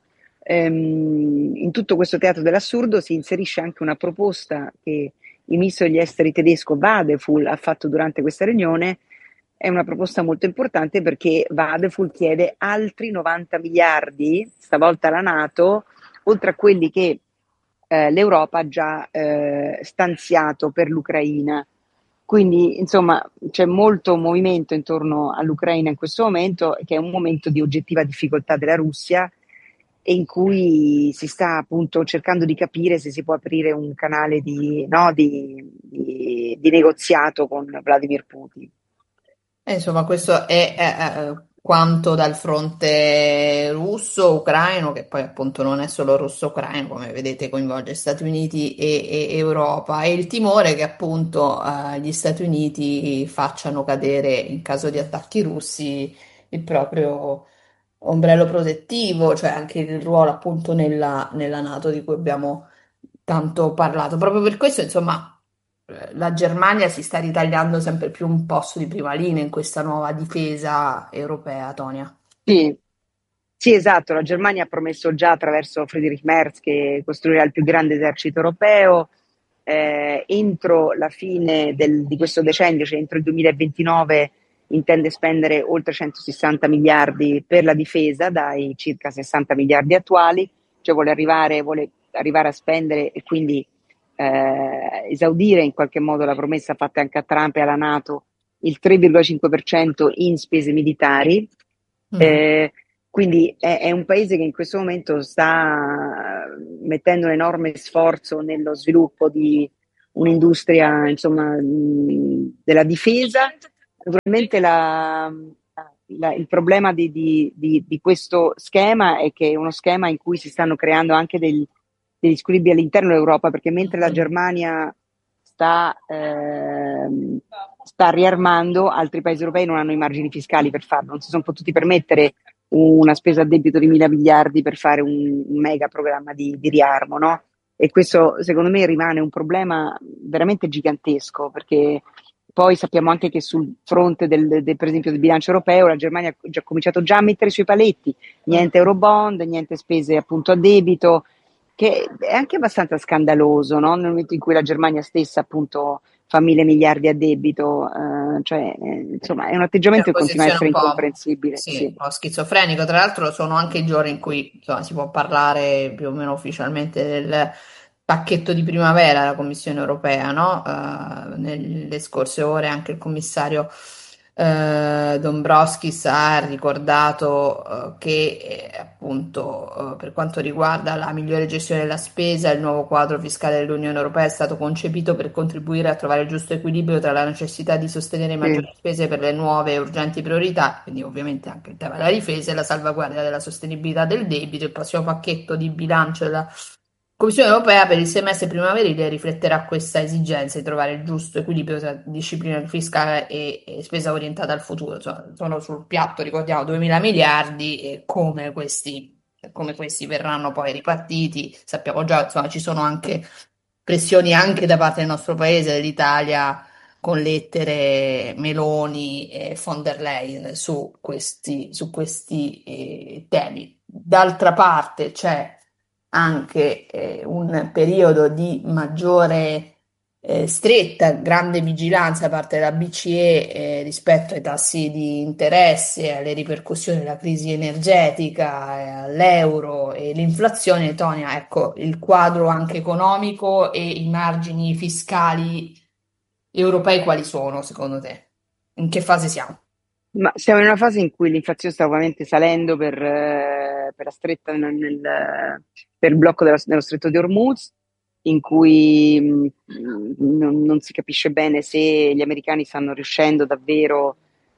Speaker 5: Ehm, in tutto questo teatro dell'assurdo si inserisce anche una proposta che il ministro degli esteri tedesco Wadephul ha fatto durante questa riunione. È una proposta molto importante perché Wadephul chiede altri novanta miliardi, stavolta alla NATO, oltre a quelli che eh, l'Europa ha già eh, stanziato per l'Ucraina. Quindi, insomma, c'è molto movimento intorno all'Ucraina in questo momento, che è un momento di oggettiva difficoltà della Russia, e in cui si sta appunto cercando di capire se si può aprire un canale di, no, di, di, di negoziato con Vladimir Putin.
Speaker 4: E insomma, questo è, è, è quanto dal fronte russo-ucraino, che poi appunto non è solo russo-ucraino, come vedete coinvolge Stati Uniti e, e Europa, e il timore che appunto eh, gli Stati Uniti facciano cadere in caso di attacchi russi il proprio ombrello protettivo, cioè anche il ruolo appunto nella, nella NATO di cui abbiamo tanto parlato. Proprio per questo, insomma, eh, la Germania si sta ritagliando sempre più un posto di prima linea in questa nuova difesa europea, Tonia.
Speaker 5: Sì, sì, esatto. La Germania ha promesso già attraverso Friedrich Merz che costruirà il più grande esercito europeo. Eh, entro la fine del, di questo decennio, cioè entro il duemilaventinove, intende spendere oltre centosessanta miliardi per la difesa dai circa sessanta miliardi attuali, cioè vuole arrivare, vuole arrivare a spendere e quindi eh, esaudire in qualche modo la promessa fatta anche a Trump e alla NATO il tre virgola cinque per cento in spese militari. Mm. Eh, quindi è, è un paese che in questo momento sta mettendo un enorme sforzo nello sviluppo di un'industria, insomma, della difesa. Naturalmente la, la, il problema di, di, di, di questo schema è che è uno schema in cui si stanno creando anche degli, degli squilibri all'interno dell'Europa, perché mentre la Germania sta, eh, sta riarmando, altri paesi europei non hanno i margini fiscali per farlo, non si sono potuti permettere una spesa a debito di mila miliardi per fare un, un mega programma di, di riarmo, no? E questo secondo me rimane un problema veramente gigantesco, perché poi sappiamo anche che sul fronte del, del, per esempio del bilancio europeo la Germania ha già cominciato già a mettere i suoi paletti, niente eurobond, niente spese appunto a debito, che è anche abbastanza scandaloso, no? Nel momento in cui la Germania stessa appunto fa mille miliardi a debito, eh, cioè eh, insomma è un atteggiamento che continua a essere incomprensibile.
Speaker 4: Sì,
Speaker 5: sì.
Speaker 4: un po' schizofrenico. Tra l'altro sono anche i giorni in cui insomma, si può parlare più o meno ufficialmente del pacchetto di primavera della Commissione europea, no? Uh, nelle scorse ore anche il commissario uh, Dombrovskis ha ricordato uh, che eh, appunto uh, per quanto riguarda la migliore gestione della spesa, il nuovo quadro fiscale dell'Unione Europea è stato concepito per contribuire a trovare il giusto equilibrio tra la necessità di sostenere maggiori spese per le nuove e urgenti priorità, quindi ovviamente anche il tema della difesa e la salvaguardia della sostenibilità del debito. Il prossimo pacchetto di bilancio della Commissione europea per il semestre primaverile rifletterà questa esigenza di trovare il giusto equilibrio tra disciplina fiscale e, e spesa orientata al futuro. Insomma, sono sul piatto, ricordiamo, duemila miliardi e come questi, come questi verranno poi ripartiti. Sappiamo già, insomma, ci sono anche pressioni anche da parte del nostro paese, dell'Italia, con lettere Meloni e von der Leyen su questi, su questi eh, temi. D'altra parte c'è anche eh, un periodo di maggiore eh, stretta, grande vigilanza da parte della B C E eh, rispetto ai tassi di interesse, alle ripercussioni della crisi energetica, eh, all'euro e l'inflazione. Tonia, ecco, il quadro anche economico e i margini fiscali europei quali sono secondo te? In che fase siamo?
Speaker 5: Ma siamo in una fase in cui l'inflazione sta ovviamente salendo per, eh, per la stretta nel, nel, per il blocco della, dello stretto di Hormuz, in cui mh, non, non si capisce bene se gli americani stanno riuscendo davvero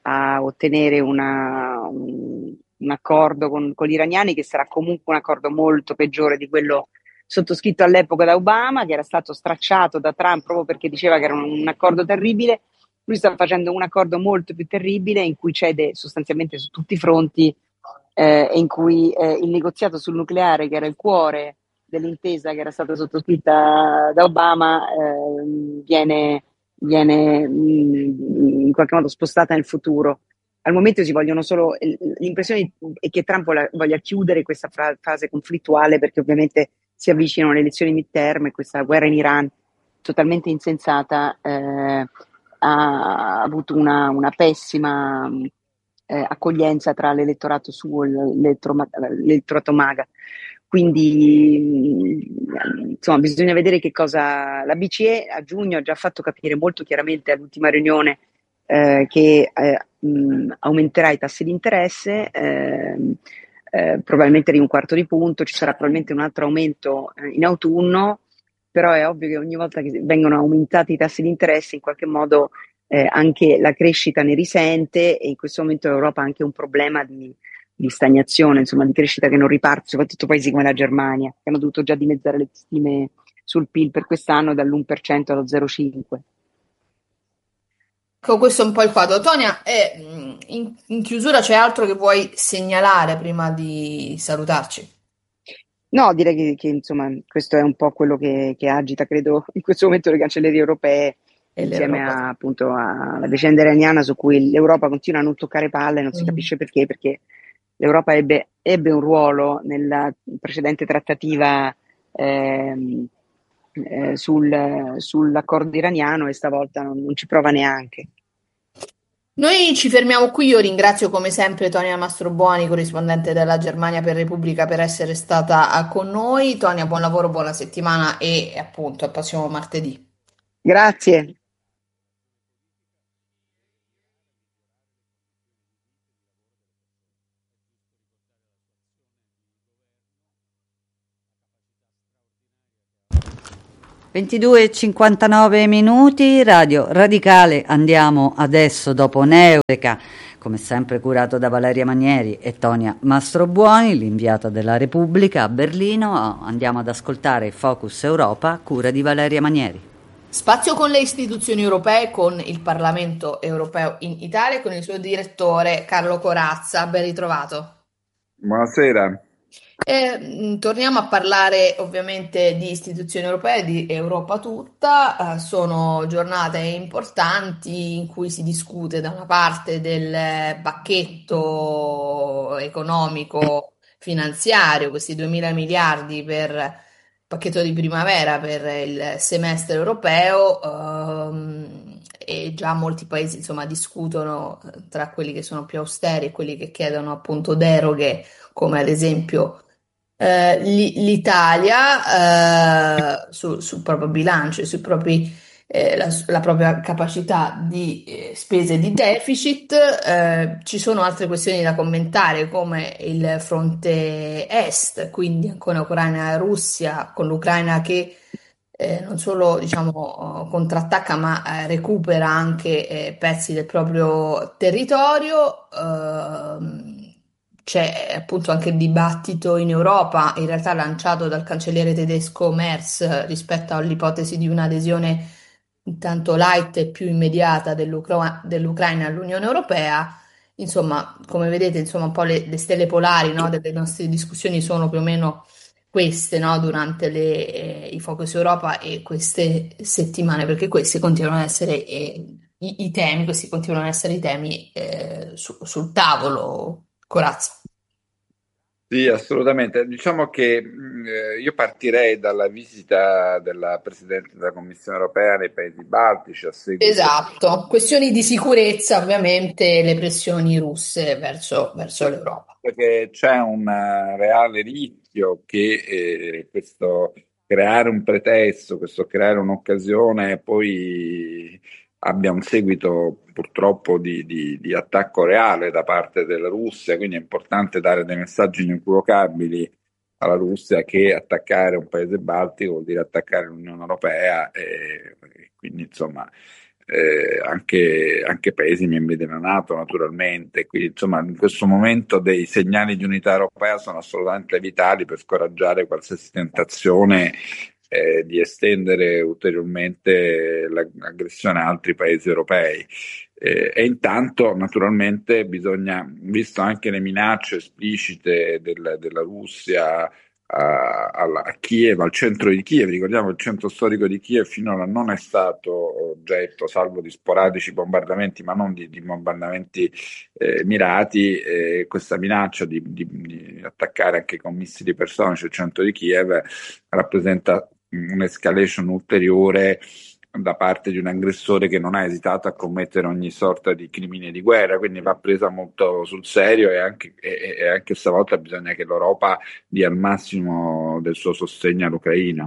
Speaker 5: a ottenere una, un, un accordo con, con gli iraniani, che sarà comunque un accordo molto peggiore di quello sottoscritto all'epoca da Obama, che era stato stracciato da Trump proprio perché diceva che era un, un accordo terribile. Lui sta facendo un accordo molto più terribile in cui cede sostanzialmente su tutti i fronti, eh, e in cui eh, il negoziato sul nucleare, che era il cuore dell'intesa che era stata sottoscritta da Obama, eh, viene, viene mh, in qualche modo spostata nel futuro. Al momento si vogliono solo, l'impressione è che Trump voglia, voglia chiudere questa fra- fase conflittuale, perché ovviamente si avvicinano le elezioni midterm e questa guerra in Iran totalmente insensata eh, ha avuto una, una pessima eh, accoglienza tra l'elettorato suo e l'elettorato MAGA. Quindi insomma bisogna vedere che cosa la B C E a giugno ha già fatto capire molto chiaramente all'ultima riunione eh, che eh, mh, aumenterà i tassi di interesse, eh, eh, probabilmente di un quarto di punto, ci sarà probabilmente un altro aumento eh, in autunno. Però è ovvio che ogni volta che vengono aumentati i tassi di interesse, in qualche modo eh, anche la crescita ne risente, e in questo momento l'Europa ha anche un problema di, di stagnazione, insomma di crescita che non riparte, soprattutto paesi come la Germania, che hanno dovuto già dimezzare le stime sul P I L per quest'anno dall'uno per cento allo zero virgola cinque per cento.
Speaker 4: Con questo è un po' il quadro. Tonia, eh, in, in chiusura c'è altro che vuoi segnalare prima di salutarci?
Speaker 5: No, direi che, che insomma questo è un po' quello che, che agita, credo, in questo momento le cancellerie europee,
Speaker 4: E
Speaker 5: insieme
Speaker 4: l'Europa.
Speaker 5: a, appunto alla vicenda iraniana, su cui l'Europa continua a non toccare palle, non si
Speaker 4: Mm.
Speaker 5: capisce perché, perché l'Europa ebbe, ebbe un ruolo nella precedente trattativa ehm, eh, sul, sull'accordo iraniano, e stavolta non, non ci prova neanche.
Speaker 4: Noi ci fermiamo qui. Io ringrazio come sempre Tonia Mastrobuoni, corrispondente della Germania per Repubblica, per essere stata ah, con noi. Tonia, buon lavoro, buona settimana e appunto al prossimo martedì.
Speaker 5: Grazie.
Speaker 3: ventidue e cinquantanove minuti, Radio Radicale. Andiamo adesso dopo Neureka, come sempre curato da Valeria Manieri e Tonia Mastrobuoni, l'inviata della Repubblica a Berlino. Andiamo ad ascoltare Focus Europa, cura di Valeria Manieri.
Speaker 4: Spazio con le istituzioni europee, con il Parlamento europeo in Italia, con il suo direttore Carlo Corazza. Ben ritrovato.
Speaker 6: Buonasera.
Speaker 4: Eh, mh, torniamo a parlare ovviamente di istituzioni europee, di Europa tutta. Eh, sono giornate importanti in cui si discute da una parte del pacchetto economico finanziario, questi duemila miliardi per il pacchetto di primavera per il semestre europeo, ehm, e già molti paesi insomma discutono eh, tra quelli che sono più austeri e quelli che chiedono appunto deroghe, come ad esempio eh, l'i- l'Italia, eh, su- sul proprio bilancio e sui propri, eh, la, la propria capacità di eh, spese e di deficit. Eh, ci sono altre questioni da commentare, come il fronte est, quindi ancora Ucraina e Russia, con l'Ucraina che eh, non solo diciamo contrattacca, ma eh, recupera anche eh, pezzi del proprio territorio. Ehm, c'è appunto anche il dibattito in Europa, in realtà lanciato dal cancelliere tedesco Merz, eh, rispetto all'ipotesi di un'adesione intanto light e più immediata dell'Ucra- dell'Ucraina all'Unione Europea. Insomma, come vedete, insomma, un po' le, le stelle polari, no, delle nostre discussioni sono più o meno queste, no, durante le, eh, i Focus Europa e queste settimane, perché questi continuano ad essere eh, i, i temi, questi continuano ad essere i temi eh, su- sul tavolo, Corazza.
Speaker 6: Sì, assolutamente. Diciamo che mh, eh, io partirei dalla visita della Presidente della Commissione europea nei Paesi Baltici a seguito.
Speaker 4: Esatto, questioni di sicurezza, ovviamente le pressioni russe verso, verso l'Europa.
Speaker 6: Perché c'è un eh, reale rischio che eh, questo creare un pretesto, questo creare un'occasione poi abbia un seguito purtroppo di, di- di attacco reale da parte della Russia, quindi è importante dare dei messaggi inequivocabili alla Russia che attaccare un paese baltico vuol dire attaccare l'Unione Europea e, e quindi insomma eh, anche, anche paesi membri della NATO naturalmente, quindi insomma in questo momento dei segnali di unità europea sono assolutamente vitali per scoraggiare qualsiasi tentazione eh, di estendere ulteriormente l'aggressione a altri paesi europei. Eh, e intanto naturalmente bisogna, visto anche le minacce esplicite del- della Russia a, alla- a Kiev, al centro di Kiev, ricordiamo il centro storico di Kiev finora non è stato oggetto, salvo di sporadici bombardamenti, ma non di, di bombardamenti eh, mirati, eh, questa minaccia di, di- di attaccare anche con missili personici il centro di Kiev rappresenta un'escalation ulteriore da parte di un aggressore che non ha esitato a commettere ogni sorta di crimine di guerra, quindi va presa molto sul serio e anche, e, e anche stavolta bisogna che l'Europa dia il massimo del suo sostegno all'Ucraina.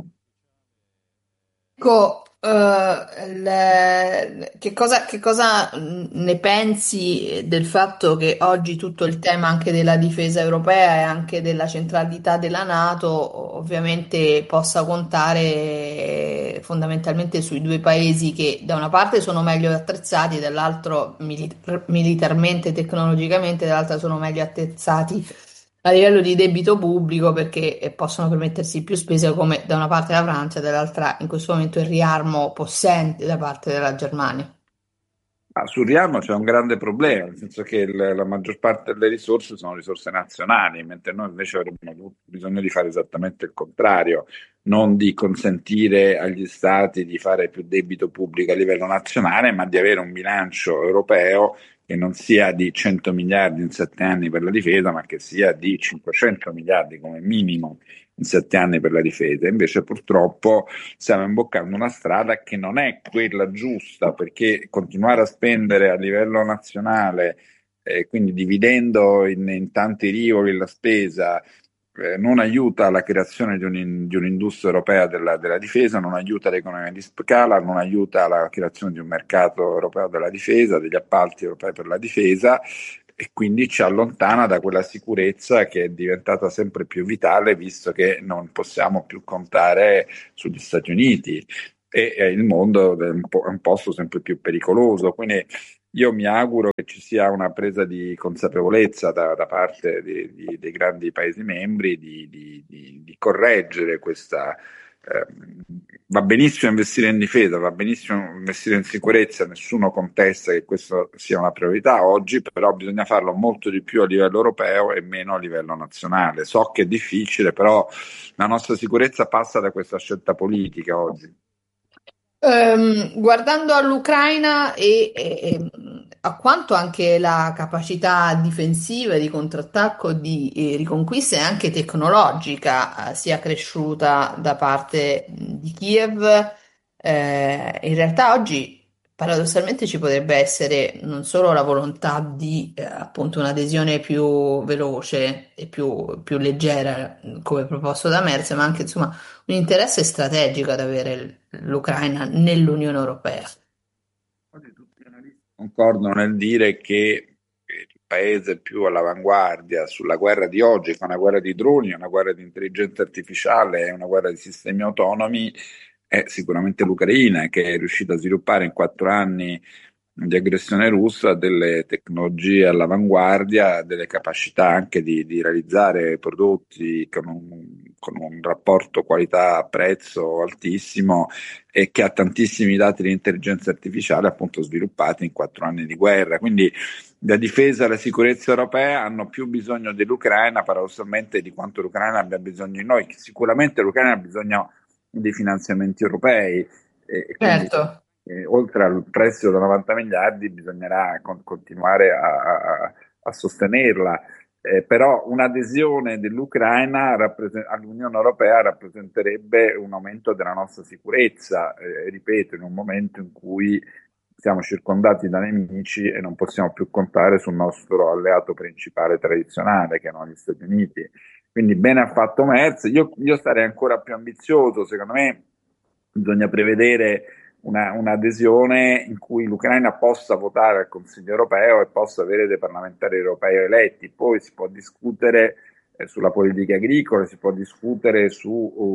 Speaker 4: Ecco, eh, le- che cosa, che cosa mh, ne pensi del fatto che oggi tutto il tema anche della difesa europea e anche della centralità della NATO ovviamente possa contare fondamentalmente sui due paesi che da una parte sono meglio attrezzati, dall'altro mili- militarmente e tecnologicamente, dall'altra sono meglio attrezzati a livello di debito pubblico perché eh, possono permettersi più spese, come da una parte la Francia, dall'altra in questo momento il riarmo possente da parte della Germania.
Speaker 6: Ah, sul riarmo c'è un grande problema, nel senso che il- la maggior parte delle risorse sono risorse nazionali, mentre noi invece avremmo avuto bisogno di fare esattamente il contrario, non di consentire agli stati di fare più debito pubblico a livello nazionale, ma di avere un bilancio europeo che non sia di cento miliardi in sette anni per la difesa, ma che sia di cinquecento miliardi come minimo in sette anni per la difesa. Invece purtroppo stiamo imboccando una strada che non è quella giusta, perché continuare a spendere a livello nazionale, eh, quindi dividendo in, in tanti rivoli la spesa, eh, non aiuta alla creazione di, un, di un'industria europea della, della difesa, non aiuta l'economia di scala, non aiuta alla creazione di un mercato europeo della difesa, degli appalti europei per la difesa, e quindi ci allontana da quella sicurezza che è diventata sempre più vitale, visto che non possiamo più contare sugli Stati Uniti e eh, il mondo è un, po- è un posto sempre più pericoloso. Quindi io mi auguro che ci sia una presa di consapevolezza da, da parte di- di- dei grandi Paesi membri di, di- di- di correggere questa. eh, Va benissimo investire in difesa, va benissimo investire in sicurezza, nessuno contesta che questo sia una priorità oggi, però bisogna farlo molto di più a livello europeo e meno a livello nazionale. So che è difficile, però la nostra sicurezza passa da questa scelta politica oggi.
Speaker 4: Ehm, guardando all'Ucraina e, e- e a quanto anche la capacità difensiva e di contrattacco di eh, riconquista e anche tecnologica eh, sia cresciuta da parte mh, di Kiev, eh, in realtà oggi paradossalmente ci potrebbe essere non solo la volontà di eh, appunto un'adesione più veloce e più, più leggera, mh, come proposto da Merz, ma anche insomma un interesse strategico ad avere l- l'Ucraina nell'Unione Europea.
Speaker 6: Oggi tutti gli analisti concordano nel dire che il paese più all'avanguardia sulla guerra di oggi, che è una guerra di droni, una guerra di intelligenza artificiale, è una guerra di sistemi autonomi, è sicuramente l'Ucraina, che è riuscita a sviluppare in quattro anni di aggressione russa delle tecnologie all'avanguardia, delle capacità anche di, di realizzare prodotti con un, con un rapporto qualità-prezzo altissimo e che ha tantissimi dati di intelligenza artificiale appunto sviluppati in quattro anni di guerra. Quindi la difesa e la sicurezza europea hanno più bisogno dell'Ucraina, paradossalmente, di quanto l'Ucraina abbia bisogno di noi. Sicuramente l'Ucraina ha bisogno di finanziamenti europei e quindi
Speaker 4: Certo.
Speaker 6: eh, oltre al prestito da novanta miliardi bisognerà con- continuare a, a- a sostenerla. Eh, però un'adesione dell'Ucraina rapprese- all'Unione Europea rappresenterebbe un aumento della nostra sicurezza, eh, ripeto, in un momento in cui siamo circondati da nemici e non possiamo più contare sul nostro alleato principale tradizionale, che sono gli Stati Uniti. Quindi bene ha fatto Merz. Io, io sarei ancora più ambizioso, secondo me bisogna prevedere una, un'adesione in cui l'Ucraina possa votare al Consiglio europeo e possa avere dei parlamentari europei eletti. Poi si può discutere eh, sulla politica agricola, si può discutere su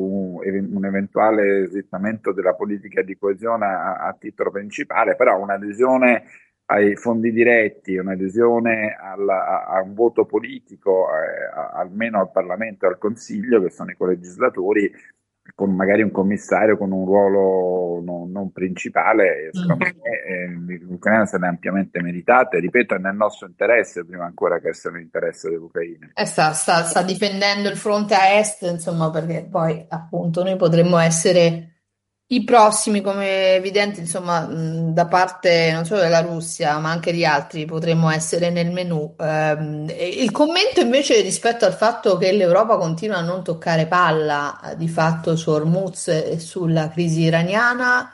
Speaker 6: un, un eventuale slittamento della politica di coesione a, a titolo principale, però un'adesione ai fondi diretti, un'adesione alla, a, a un voto politico, eh, a, almeno al Parlamento e al Consiglio, che sono i colegislatori, con magari un commissario con un ruolo non, non principale, secondo
Speaker 4: Mm.
Speaker 6: me eh, l'Ucraina se l'è ampiamente meritata e ripeto è nel nostro interesse prima ancora che sia nell'interesse dell'Ucraina.
Speaker 4: Eh, sta, sta- sta difendendo il fronte a est, insomma, perché poi appunto noi potremmo essere i prossimi, come è evidente, insomma, mh, da parte non solo della Russia, ma anche di altri, potremmo essere nel menù. Ehm, e il commento invece rispetto al fatto che l'Europa continua a non toccare palla, eh, di fatto su Hormuz e sulla crisi iraniana,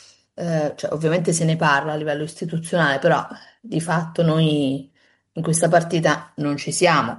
Speaker 4: eh, cioè, ovviamente se ne parla a livello istituzionale, però di fatto noi in questa partita non ci siamo.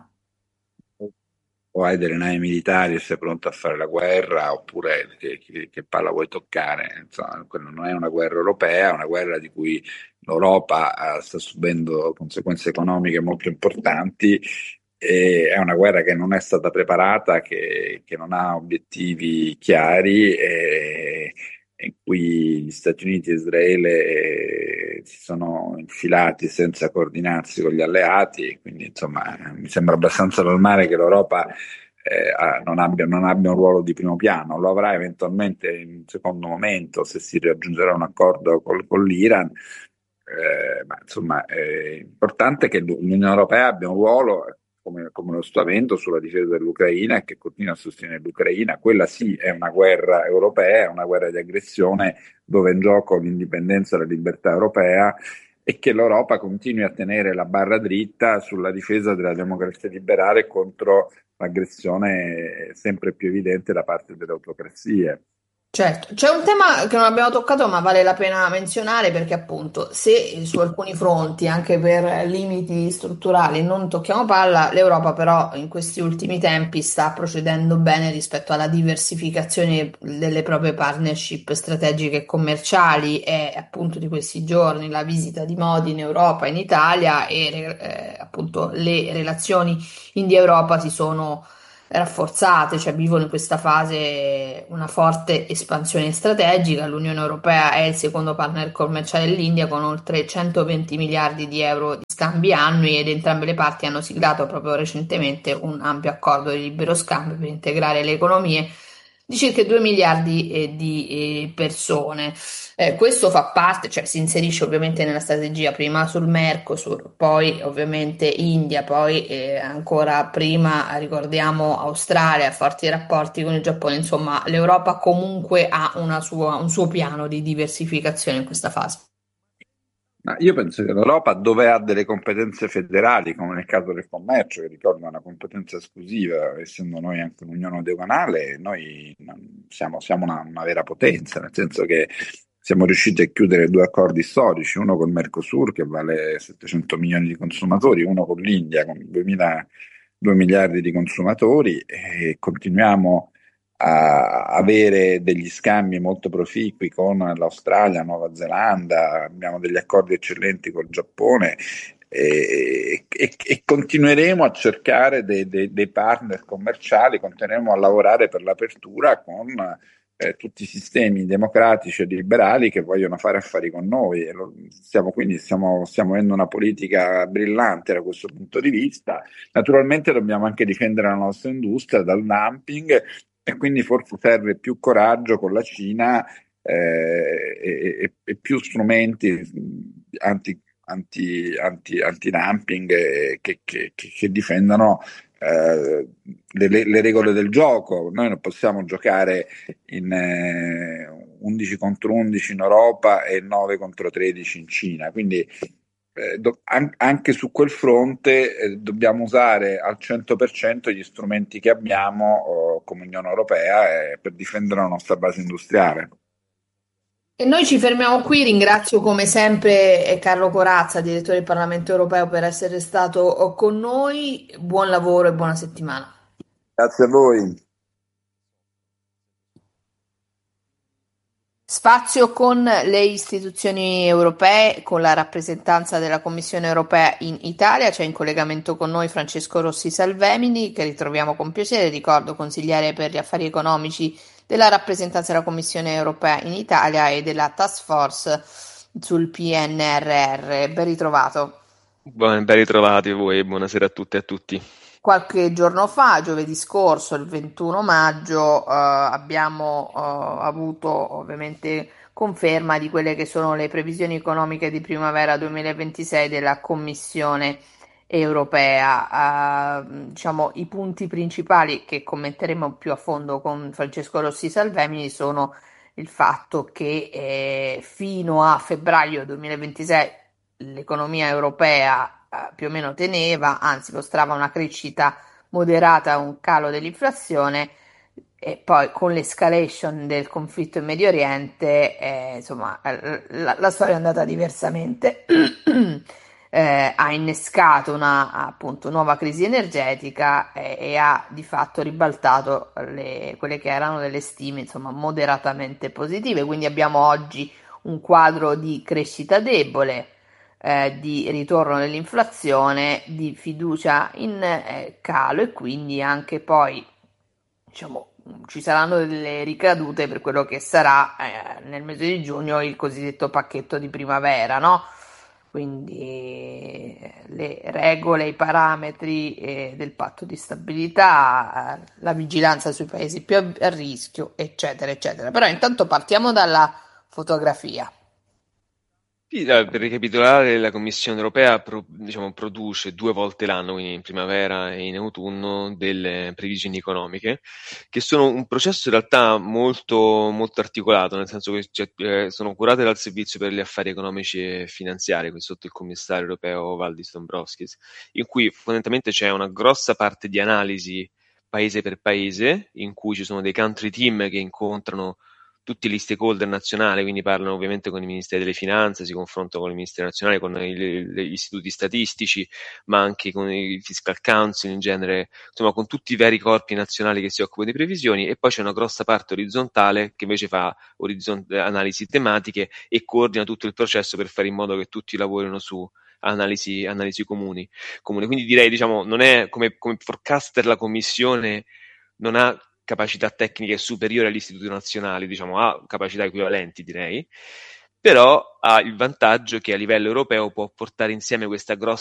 Speaker 6: O hai delle navi militari e sei pronto a fare la guerra, oppure che, che- che palla vuoi toccare? Insomma, quello non è una guerra europea, è una guerra di cui l'Europa eh, sta subendo conseguenze economiche molto importanti e è una guerra che non è stata preparata, che, che non ha obiettivi chiari e in cui gli Stati Uniti e Israele eh, si sono infilati senza coordinarsi con gli alleati, quindi insomma mi sembra abbastanza normale che l'Europa eh, ha- non abbia, non abbia un ruolo di primo piano, lo avrà eventualmente in un secondo momento se si raggiungerà un accordo col- con l'Iran. Eh, ma insomma è importante che l'Unione Europea abbia un ruolo come, come lo sto avendo sulla difesa dell'Ucraina e che continua a sostenere l'Ucraina. Quella sì è una guerra europea, è una guerra di aggressione dove è in gioco l'indipendenza e la libertà europea e che l'Europa continui a tenere la barra dritta sulla difesa della democrazia liberale contro l'aggressione sempre più evidente da parte delle autocrazie.
Speaker 4: Certo, c'è un tema che non abbiamo toccato ma vale la pena menzionare perché appunto se su alcuni fronti, anche per limiti strutturali, non tocchiamo palla, l'Europa però in questi ultimi tempi sta procedendo bene rispetto alla diversificazione delle proprie partnership strategiche e commerciali. È appunto di questi giorni la visita di Modi in Europa, in Italia e eh, appunto le relazioni India-Europa si sono rafforzate, cioè vivono in questa fase una forte espansione strategica. L'Unione Europea è il secondo partner commerciale dell'India con oltre centoventi miliardi di euro di scambi annui ed entrambe le parti hanno siglato proprio recentemente un ampio accordo di libero scambio per integrare le economie di circa due miliardi eh, di eh, persone. Eh, questo fa parte, cioè si inserisce ovviamente nella strategia prima sul Mercosur, poi ovviamente India, poi eh, ancora prima ricordiamo Australia, forti rapporti con il Giappone, insomma l'Europa comunque ha una sua, un suo piano di diversificazione in questa fase.
Speaker 6: Ma io penso che l'Europa, dove ha delle competenze federali, come nel caso del commercio, che ricordo è una competenza esclusiva, essendo noi anche un'unione doganale, noi non- siamo, siamo una, una vera potenza, nel senso che siamo riusciti a chiudere due accordi storici, uno col Mercosur che vale settecento milioni di consumatori, uno con l'India con duemila, due miliardi di consumatori e continuiamo a avere degli scambi molto proficui con l'Australia, Nuova Zelanda, abbiamo degli accordi eccellenti col Giappone e, e- e continueremo a cercare dei, dei- dei partner commerciali, continueremo a lavorare per l'apertura con eh, tutti i sistemi democratici e liberali che vogliono fare affari con noi. E lo- stiamo, quindi stiamo, stiamo avendo una politica brillante da questo punto di vista. Naturalmente dobbiamo anche difendere la nostra industria dal dumping e quindi forse serve più coraggio con la Cina eh, e, e- e più strumenti mh, anti, anti, anti, anti-dumping eh, che, che- che- che difendano eh, le, le regole del gioco. Noi non possiamo giocare in eh, undici contro undici in Europa e nove contro tredici in Cina, quindi eh, do- an- anche su quel fronte eh, dobbiamo usare al cento per cento gli strumenti che abbiamo oh, come Unione Europea eh, per difendere la nostra base industriale.
Speaker 4: E noi ci fermiamo qui, ringrazio come sempre eh, Carlo Corazza, direttore del Parlamento Europeo, per essere stato con noi. Buon lavoro e buona settimana.
Speaker 6: Grazie a voi.
Speaker 4: Spazio con le istituzioni europee, con la rappresentanza della Commissione europea in Italia. C'è in collegamento con noi Francesco Rossi Salvemini, che ritroviamo con piacere, ricordo consigliere per gli affari economici della rappresentanza della Commissione europea in Italia e della Task Force sul P N R R. Ben ritrovato.
Speaker 7: Ben, ben ritrovati voi, buonasera a tutte e a tutti.
Speaker 4: Qualche giorno fa, giovedì scorso, il ventuno maggio, eh, abbiamo eh, avuto ovviamente conferma di quelle che sono le previsioni economiche di primavera duemilaventisei della Commissione europea. Eh, diciamo, i punti principali che commenteremo più a fondo con Francesco Rossi Salvemini sono il fatto che eh, fino a febbraio duemilaventisei l'economia europea eh, più o meno teneva, anzi mostrava una crescita moderata, un calo dell'inflazione e poi con l'escalation del conflitto in Medio Oriente, eh, insomma, eh, la, la storia è andata diversamente. Eh, ha innescato una appunto nuova crisi energetica eh, e ha di fatto ribaltato le, quelle che erano delle stime insomma moderatamente positive, quindi abbiamo oggi un quadro di crescita debole, eh, di ritorno dell'inflazione, di fiducia in eh, calo e quindi anche poi diciamo ci saranno delle ricadute per quello che sarà eh, nel mese di giugno il cosiddetto pacchetto di primavera, no? Quindi eh, le regole, i parametri eh, del patto di stabilità, eh, la vigilanza sui paesi più a, a rischio, eccetera, eccetera. Però intanto partiamo dalla fotografia.
Speaker 7: Sì, dai, per ricapitolare, la Commissione europea pro- diciamo, produce due volte l'anno, quindi in primavera e in autunno, delle previsioni economiche, che sono un processo in realtà molto, molto articolato, nel senso che cioè, eh, sono curate dal Servizio per gli Affari Economici e Finanziari, qui sotto il commissario europeo Valdis Dombrovskis, in cui fondamentalmente c'è una grossa parte di analisi paese per paese, in cui ci sono dei country team che incontrano tutti gli stakeholder nazionali, quindi parlano ovviamente con i ministeri delle finanze, si confrontano con i ministeri nazionali, con i, gli istituti statistici, ma anche con i fiscal council in genere, insomma con tutti i vari corpi nazionali che si occupano di previsioni, e poi c'è una grossa parte orizzontale che invece fa orizzont- analisi tematiche e coordina tutto il processo per fare in modo che tutti lavorino su analisi, analisi comuni, comuni. Quindi direi, diciamo, non è come, come forecaster la commissione non ha capacità tecniche superiori agli istituti nazionali, diciamo, ha capacità equivalenti, direi, però ha il vantaggio che a livello europeo può portare insieme questa grossa